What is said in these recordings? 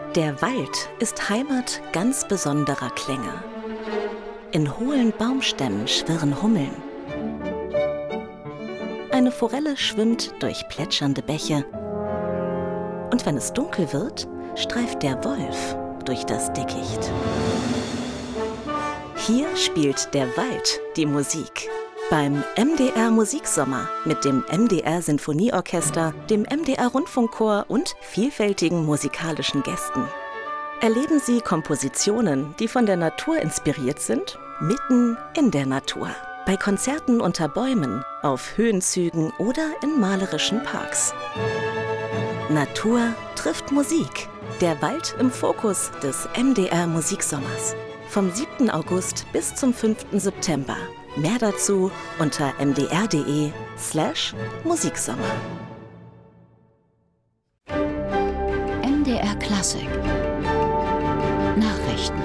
Der Wald ist Heimat ganz besonderer Klänge. In hohlen Baumstämmen schwirren Hummeln. Eine Forelle schwimmt durch plätschernde Bäche. Und wenn es dunkel wird, streift der Wolf durch das Dickicht. Hier spielt der Wald die Musik. Beim MDR Musiksommer mit dem MDR Sinfonieorchester, dem MDR Rundfunkchor und vielfältigen musikalischen Gästen. Erleben Sie Kompositionen, die von der Natur inspiriert sind, mitten in der Natur. Bei Konzerten unter Bäumen, auf Höhenzügen oder in malerischen Parks. Natur trifft Musik. Der Wald im Fokus des MDR Musiksommers. Vom 7. August bis zum 5. September. Mehr dazu unter mdr.de/Musiksommer. MDR Klassik. Nachrichten.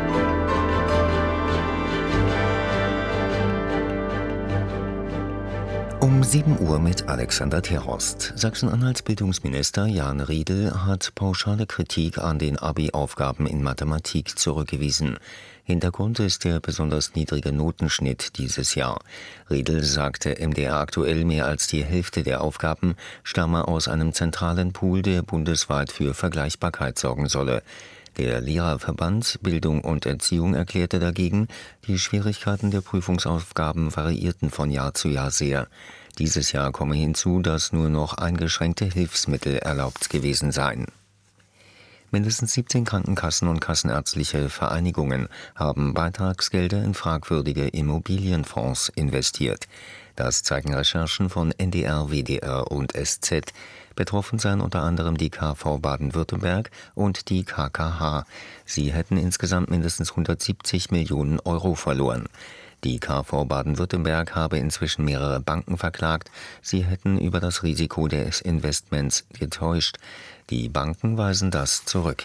Um 7 Uhr mit Alexander Terhorst. Sachsen-Anhalts Bildungsminister Jan Riedel hat pauschale Kritik an den Abi-Aufgaben in Mathematik zurückgewiesen. Hintergrund ist der besonders niedrige Notenschnitt dieses Jahr. Riedel sagte MDR aktuell, mehr als die Hälfte der Aufgaben stamme aus einem zentralen Pool, der bundesweit für Vergleichbarkeit sorgen solle. Der Lehrerverband Bildung und Erziehung erklärte dagegen, die Schwierigkeiten der Prüfungsaufgaben variierten von Jahr zu Jahr sehr. Dieses Jahr komme hinzu, dass nur noch eingeschränkte Hilfsmittel erlaubt gewesen seien. Mindestens 17 Krankenkassen und kassenärztliche Vereinigungen haben Beitragsgelder in fragwürdige Immobilienfonds investiert. Das zeigen Recherchen von NDR, WDR und SZ. Betroffen seien unter anderem die KV Baden-Württemberg und die KKH. Sie hätten insgesamt mindestens 170 Millionen Euro verloren. Die KV Baden-Württemberg habe inzwischen mehrere Banken verklagt. Sie hätten über das Risiko des Investments getäuscht. Die Banken weisen das zurück.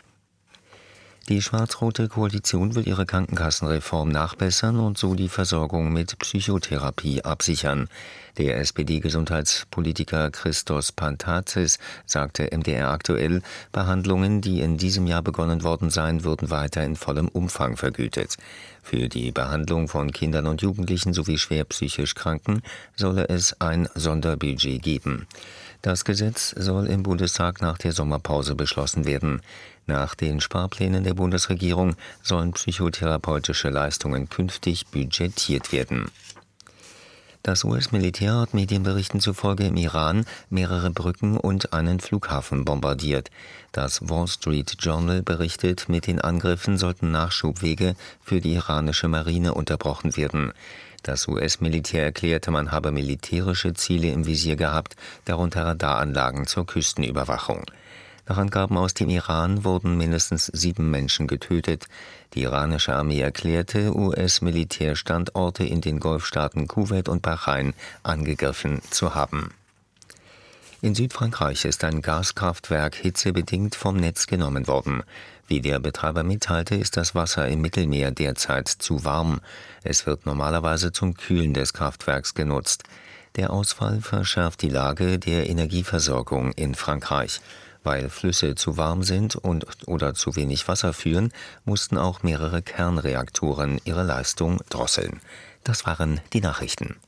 Die schwarz-rote Koalition will ihre Krankenkassenreform nachbessern und so die Versorgung mit Psychotherapie absichern. Der SPD-Gesundheitspolitiker Christos Pantazis sagte MDR aktuell, Behandlungen, die in diesem Jahr begonnen worden seien, würden weiter in vollem Umfang vergütet. Für die Behandlung von Kindern und Jugendlichen sowie schwer psychisch Kranken solle es ein Sonderbudget geben. Das Gesetz soll im Bundestag nach der Sommerpause beschlossen werden. Nach den Sparplänen der Bundesregierung sollen psychotherapeutische Leistungen künftig budgetiert werden. Das US-Militär hat Medienberichten zufolge im Iran mehrere Brücken und einen Flughafen bombardiert. Das Wall Street Journal berichtet, mit den Angriffen sollten Nachschubwege für die iranische Marine unterbrochen werden. Das US-Militär erklärte, man habe militärische Ziele im Visier gehabt, darunter Radaranlagen zur Küstenüberwachung. Nach Angaben aus dem Iran wurden mindestens 7 Menschen getötet. Die iranische Armee erklärte, US-Militärstandorte in den Golfstaaten Kuwait und Bahrain angegriffen zu haben. In Südfrankreich ist ein Gaskraftwerk hitzebedingt vom Netz genommen worden. Wie der Betreiber mitteilte, ist das Wasser im Mittelmeer derzeit zu warm. Es wird normalerweise zum Kühlen des Kraftwerks genutzt. Der Ausfall verschärft die Lage der Energieversorgung in Frankreich. Weil Flüsse zu warm sind oder zu wenig Wasser führen, mussten auch mehrere Kernreaktoren ihre Leistung drosseln. Das waren die Nachrichten.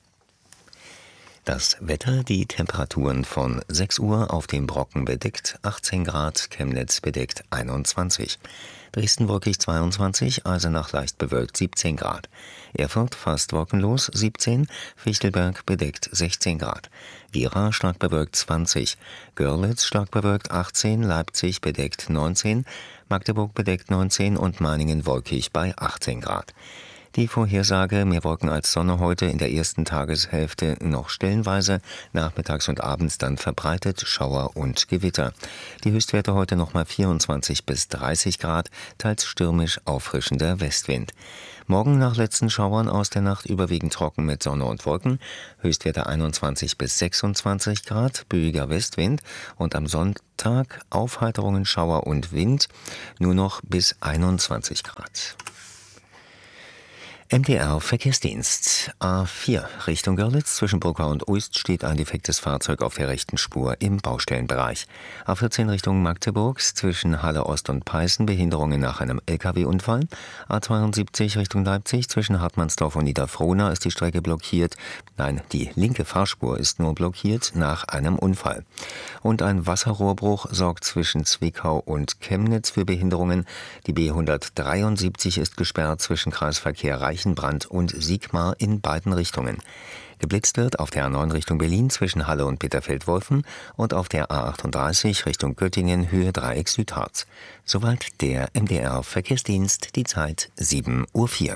Das Wetter, die Temperaturen von 6 Uhr auf dem Brocken bedeckt 18 Grad, Chemnitz bedeckt 21. Dresden wolkig 22, Eisenach leicht bewölkt 17 Grad. Erfurt fast wolkenlos 17, Fichtelberg bedeckt 16 Grad. Gera stark bewölkt 20, Görlitz stark bewölkt 18, Leipzig bedeckt 19, Magdeburg bedeckt 19 und Meiningen wolkig bei 18 Grad. Die Vorhersage, mehr Wolken als Sonne heute, in der ersten Tageshälfte noch stellenweise, nachmittags und abends dann verbreitet Schauer und Gewitter. Die Höchstwerte heute nochmal 24 bis 30 Grad, teils stürmisch auffrischender Westwind. Morgen nach letzten Schauern aus der Nacht überwiegend trocken mit Sonne und Wolken, Höchstwerte 21 bis 26 Grad, böiger Westwind und am Sonntag Aufheiterungen, Schauer und Wind, nur noch bis 21 Grad. MDR Verkehrsdienst. A4 Richtung Görlitz zwischen Bruckau und Uist steht ein defektes Fahrzeug auf der rechten Spur im Baustellenbereich. A14 Richtung Magdeburg zwischen Halle Ost und Peißen Behinderungen nach einem LKW-Unfall. A72 Richtung Leipzig zwischen Hartmannsdorf und Niederfrohna ist die Strecke blockiert. Nein, die linke Fahrspur ist nur blockiert nach einem Unfall. Und ein Wasserrohrbruch sorgt zwischen Zwickau und Chemnitz für Behinderungen. Die B173 ist gesperrt zwischen Kreisverkehr Reichenbrand und Siegmar in beiden Richtungen. Geblitzt wird auf der A9 Richtung Berlin zwischen Halle und Bitterfeld-Wolfen und auf der A38 Richtung Göttingen Höhe Dreieck Südharz. Soweit der MDR Verkehrsdienst, die Zeit 7:04 Uhr.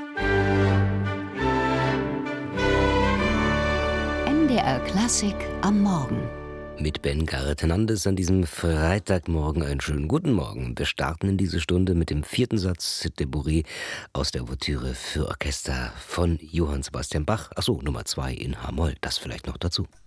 MDR Klassik am Morgen. Mit Ben Garrett Hernandez an diesem Freitagmorgen einen schönen guten Morgen. Wir starten in diese Stunde mit dem 4. Satz de Bourrée aus der Ouvertüre für Orchester von Johann Sebastian Bach. Achso, Nummer 2 in H-Moll, das vielleicht noch dazu.